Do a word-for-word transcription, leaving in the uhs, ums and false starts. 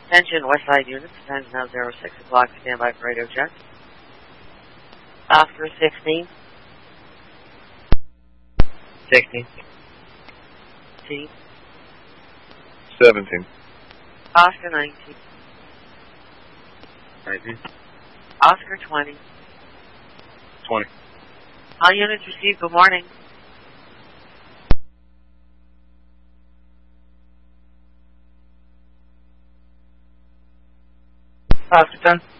Attention Westside units, time is now zero six o'clock, stand by for radio check. Oscar sixteen. sixteen. T. seventeen. Oscar nineteen. nineteen. Oscar twenty. twenty. All units received, good morning. Oscar ten.